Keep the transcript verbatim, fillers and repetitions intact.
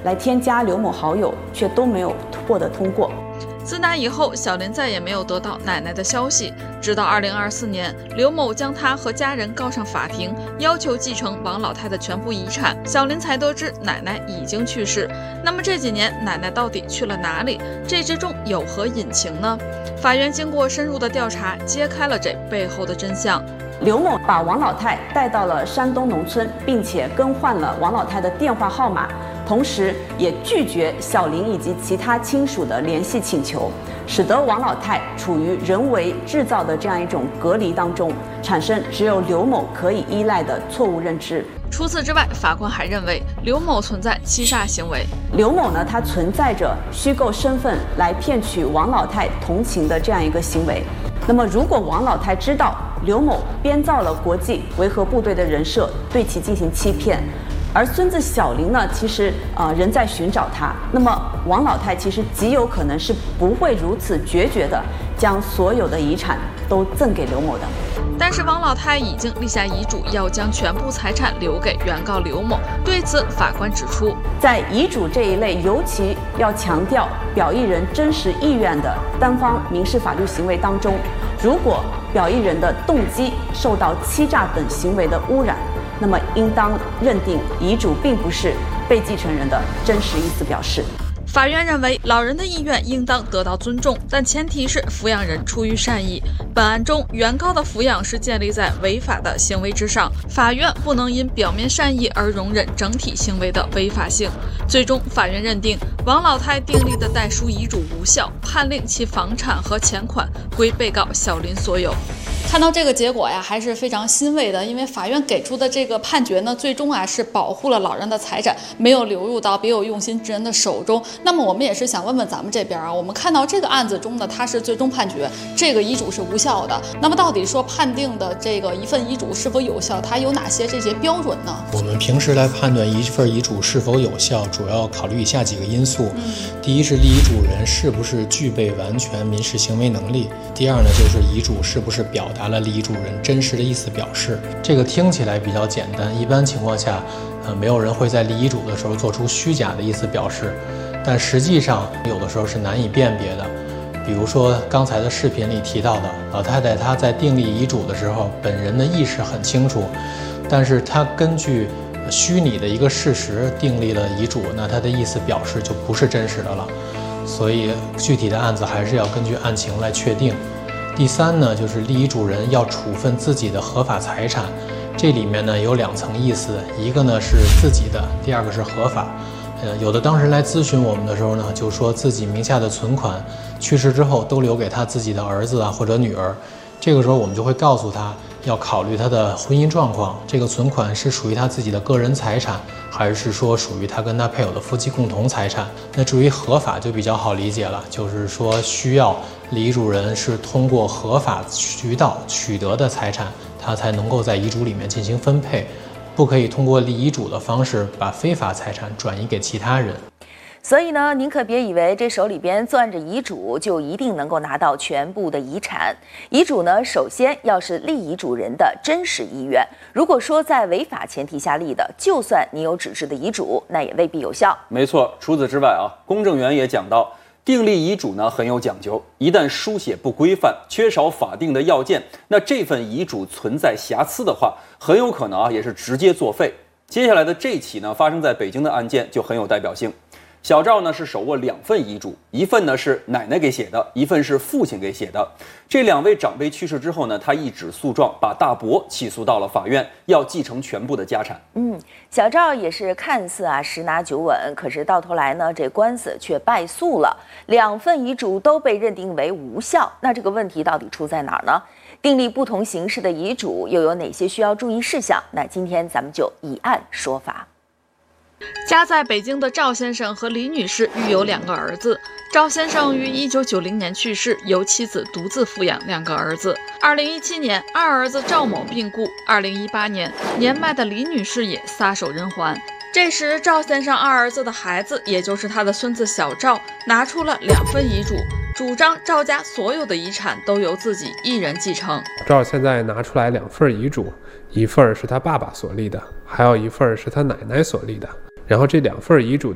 来添加刘某好友，却都没有获得通过。 自那以后，小林再也没有得到奶奶的消息。直到二零二四年，刘某将他和家人告上法庭，要求继承王老太的全部遗产，小林才得知奶奶已经去世。那么这几年奶奶到底去了哪里？这之中有何隐情呢？法院经过深入的调查，揭开了这背后的真相。 刘某把王老太带到了山东农村，并且更换了王老太的电话号码，同时也拒绝小林以及其他亲属的联系请求，使得王老太处于人为制造的这样一种隔离当中，产生只有刘某可以依赖的错误认知。 除此之外，法官还认为刘某存在欺诈行为。 刘某呢，他存在着虚构身份来骗取王老太同情的这样一个行为。那么，如果王老太知道刘某编造了国际维和部队的人设，对其进行欺骗，而孙子小林呢，其实呃仍在寻找他，那么王老太其实极有可能是不会如此决绝的将所有的遗产都赠给刘某的。 但是王老太已经立下遗嘱，要将全部财产留给原告刘某。对此，法官指出， 在遗嘱这一类尤其要强调表意人真实意愿的单方民事法律行为当中，如果表意人的动机受到欺诈等行为的污染，那么应当认定遗嘱并不是被继承人的真实意思表示。 法院认为，老人的意愿应当得到尊重，但前提是抚养人出于善意。本案中，原告的抚养是建立在违法的行为之上，法院不能因表面善意而容忍整体行为的违法性。最终，法院认定王老太订立的代书遗嘱无效，判令其房产和钱款归被告小林所有。看到这个结果呀，还是非常欣慰的，因为法院给出的这个判决呢，最终啊是保护了老人的财产，没有流入到别有用心之人的手中。那么我们也是想问问咱们这边啊，我们看到这个案子中呢，它是最终判决这个遗嘱是无效的。那么到底说判定的这个一份遗嘱是否有效，它有哪些这些标准呢？ 我们平时来判断一份遗嘱是否有效，主要考虑以下几个因素。嗯、第一是立遗嘱人是不是具备完全民事行为能力。第二呢，就是遗嘱是不是表达了立遗嘱人真实的意思表示。这个听起来比较简单，一般情况下，呃，没有人会在立遗嘱的时候做出虚假的意思表示，但实际上有的时候是难以辨别的。比如说刚才的视频里提到的，老太太她在订立遗嘱的时候，本人的意识很清楚，但是她根据虚拟的一个事实订立了遗嘱，那她的意思表示就不是真实的了。所以具体的案子还是要根据案情来确定。第三呢，就是立遗嘱人要处分自己的合法财产，这里面呢有两层意思，一个呢是自己的，第二个是合法。呃，有的当事人来咨询我们的时候呢，就说自己名下的存款去世之后都留给他自己的儿子啊或者女儿，这个时候我们就会告诉他要考虑他的婚姻状况，这个存款是属于他自己的个人财产，还是说属于他跟他配偶的夫妻共同财产。那至于合法就比较好理解了，就是说需要立遗嘱人是通过合法渠道取得的财产，他才能够在遗嘱里面进行分配，不可以通过立遗嘱的方式把非法财产转移给其他人。 所以呢，您可别以为这手里边攥着遗嘱就一定能够拿到全部的遗产。遗嘱呢，首先要是立遗嘱人的真实意愿。如果说在违法前提下立的，就算你有纸质的遗嘱，那也未必有效。 没错，除此之外啊，公证员也讲到，订立遗嘱呢很有讲究，一旦书写不规范，缺少法定的要件，那这份遗嘱存在瑕疵的话，很有可能啊也是直接作废。接下来的这起呢发生在北京的案件就很有代表性。小赵呢是手握两份遗嘱，一份呢是奶奶给写的，一份是父亲给写的。这两位长辈去世之后呢，他一纸诉状把大伯起诉到了法院，要继承全部的家产。 嗯，小赵也是看似啊十拿九稳，可是到头来呢，这官司却败诉了，两份遗嘱都被认定为无效。那这个问题到底出在哪儿呢？订立不同形式的遗嘱又有哪些需要注意事项？那今天咱们就以案说法。 家在北京的赵先生和李女士育有两个儿子。赵先生于一九九零年去世，由妻子独自抚养两个儿子。二零一七年，二儿子赵某病故。二零一八年，年迈的李女士也撒手人寰。这时，赵先生二儿子的孩子，也就是他的孙子小赵，拿出了两份遗嘱，主张赵家所有的遗产都由自己一人继承。 赵现在拿出来两份遗嘱，一份是他爸爸所立的，还有一份是他奶奶所立的。然后这两份遗嘱